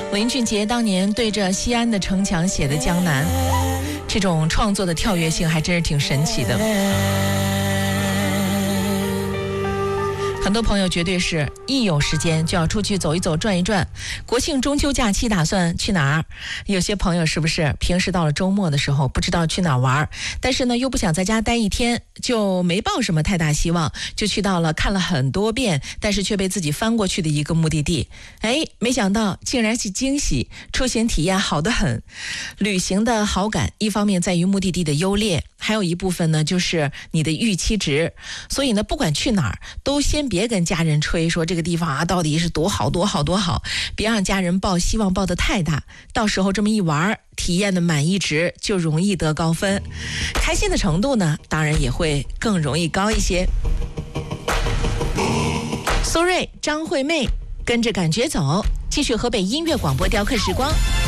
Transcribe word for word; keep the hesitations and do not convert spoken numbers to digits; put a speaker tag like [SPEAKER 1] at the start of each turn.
[SPEAKER 1] 林俊杰当年对着西安的城墙写的《江南》，这种创作的跳跃性还真是挺神奇的。很多朋友绝对是一有时间就要出去走一走转一转，国庆中秋假期打算去哪儿？有些朋友是不是平时到了周末的时候不知道去哪儿玩，但是呢又不想在家待一天，就没抱什么太大希望，就去到了看了很多遍但是却被自己翻过去的一个目的地。哎，没想到竟然是惊喜，出行体验好得很。旅行的好感一方面在于目的地的优劣，还有一部分呢就是你的预期值。所以呢不管去哪儿都先别跟家人吹说这个地方啊到底是多好多好多好，别让家人抱希望抱得太大，到时候这么一玩，体验的满意值就容易得高分，开心的程度呢当然也会更容易高一些。苏芮、张惠妹跟着感觉走，继续河北音乐广播雕刻时光。